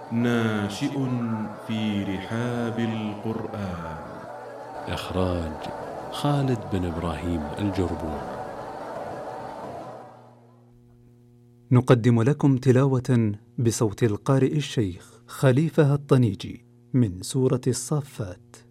ناشئ في رحاب القرآن. إخراج خالد بن إبراهيم الجربور. نقدم لكم تلاوة بصوت القارئ الشيخ خليفة الطنيجي من سورة الصافات.